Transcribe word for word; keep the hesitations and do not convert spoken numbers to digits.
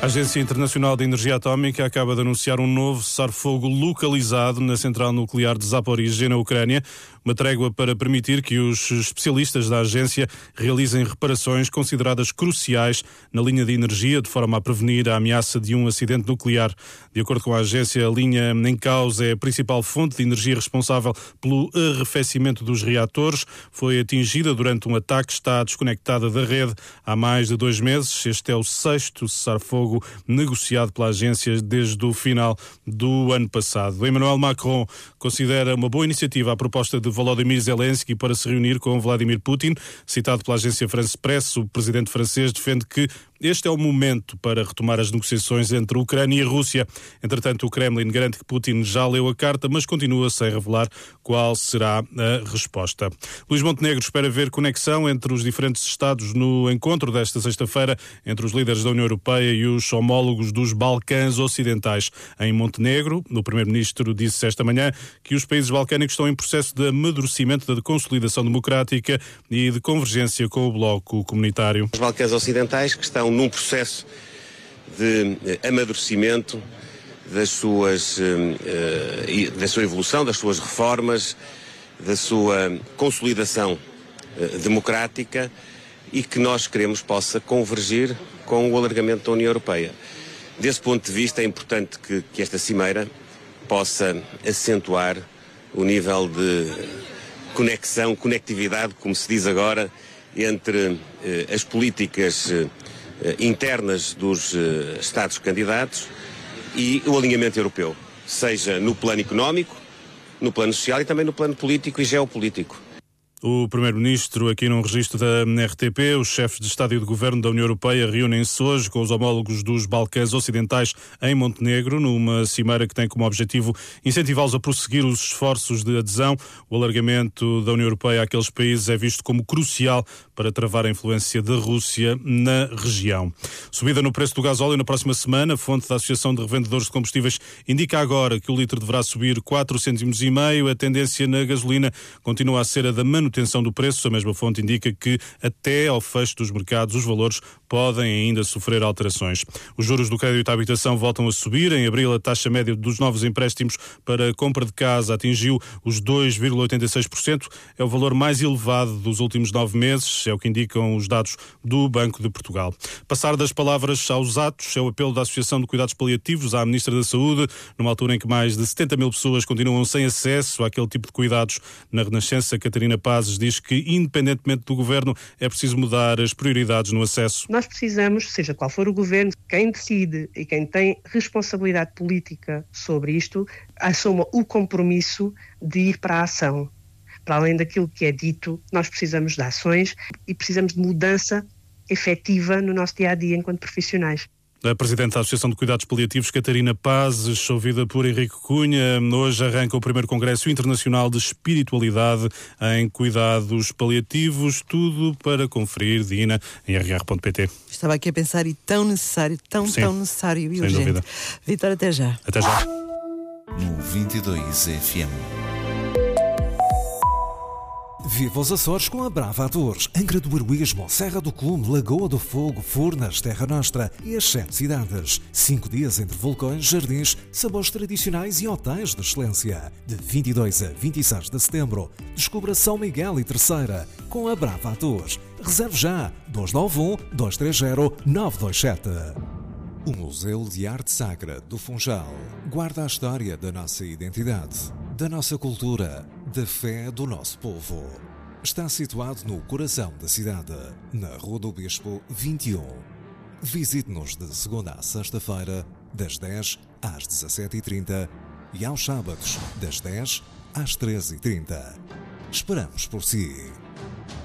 A Agência Internacional de Energia Atómica acaba de anunciar um novo cessar-fogo localizado na central nuclear de Zaporizhzhia, na Ucrânia. Uma trégua para permitir que os especialistas da agência realizem reparações consideradas cruciais na linha de energia, de forma a prevenir a ameaça de um acidente nuclear. De acordo com a agência, a linha em causa é a principal fonte de energia responsável pelo arrefecimento dos reatores. Foi atingida durante um ataque, está desconectada da rede há mais de dois meses. Este é o sexto cessar-fogo negociado pela agência desde o final do ano passado. Emmanuel Macron considera uma boa iniciativa a proposta de Volodymyr Zelensky para se reunir com Vladimir Putin. Citado pela agência France Press, o presidente francês defende que este é o momento para retomar as negociações entre a Ucrânia e a Rússia. Entretanto, o Kremlin garante que Putin já leu a carta, mas continua sem revelar qual será a resposta. Luís Montenegro espera ver conexão entre os diferentes Estados no encontro desta sexta-feira entre os líderes da União Europeia e os homólogos dos Balcãs Ocidentais. Em Montenegro, o primeiro-ministro disse esta manhã que os países balcânicos estão em processo de amadurecimento, de consolidação democrática e de convergência com o bloco comunitário. Os Balcãs Ocidentais que estão num processo de amadurecimento das suas, da sua evolução, das suas reformas, da sua consolidação democrática e que nós queremos possa convergir com o alargamento da União Europeia. Desse ponto de vista é importante que, que esta cimeira possa acentuar o nível de conexão, conectividade, como se diz agora, entre as políticas internas dos Estados candidatos e o alinhamento europeu, seja no plano económico, no plano social e também no plano político e geopolítico. O primeiro-ministro, aqui num registro da R T P, os chefes de Estado e de Governo da União Europeia reúnem-se hoje com os homólogos dos Balcãs Ocidentais em Montenegro, numa cimeira que tem como objetivo incentivá-los a prosseguir os esforços de adesão. O alargamento da União Europeia àqueles países é visto como crucial para travar a influência da Rússia na região. Subida no preço do gasóleo na próxima semana. A fonte da Associação de Revendedores de Combustíveis indica agora que o litro deverá subir quatro cêntimos e meio. A tendência na gasolina continua a ser a da manutenção do preço. A mesma fonte indica que até ao fecho dos mercados os valores podem ainda sofrer alterações. Os juros do crédito à habitação voltam a subir. Em abril, a taxa média dos novos empréstimos para a compra de casa atingiu os dois vírgula oitenta e seis por cento. É o valor mais elevado dos últimos nove meses, é o que indicam os dados do Banco de Portugal. Passar das palavras aos atos é o apelo da Associação de Cuidados Paliativos à Ministra da Saúde, numa altura em que mais de setenta mil pessoas continuam sem acesso àquele tipo de cuidados. Na Renascença, Catarina Pazes diz que, independentemente do governo, é preciso mudar as prioridades no acesso. Nós precisamos, seja qual for o governo, quem decide e quem tem responsabilidade política sobre isto, assuma o compromisso de ir para a ação. Para além daquilo que é dito, nós precisamos de ações e precisamos de mudança efetiva no nosso dia-a-dia enquanto profissionais. A Presidente da Associação de Cuidados Paliativos, Catarina Pazes, ouvida por Henrique Cunha. Hoje arranca o primeiro Congresso Internacional de Espiritualidade em Cuidados Paliativos. Tudo para conferir, Dina, em r r ponto p t. Estava aqui a pensar, e tão necessário, tão, Sim, tão necessário e urgente. Dúvida. Vitor, até já. Até já. No vinte e dois F M. Viva os Açores com a Brava Atores, Angra do Heroísmo, Serra do Clume, Lagoa do Fogo, Furnas, Terra Nostra e as sete cidades. Cinco dias entre vulcões, jardins, sabores tradicionais e hotéis de excelência. De vinte e dois a vinte e seis de setembro, descubra São Miguel e Terceira com a Brava Atores. Reserve já, dois nove um, dois três zero, nove dois sete. O Museu de Arte Sacra do Funchal guarda a história da nossa identidade, da nossa cultura, da fé do nosso povo. Está situado no coração da cidade, na Rua do Bispo vinte e um. Visite-nos de segunda a sexta-feira, das dez às dezassete e trinta e aos sábados, das dez às treze e trinta. Esperamos por si.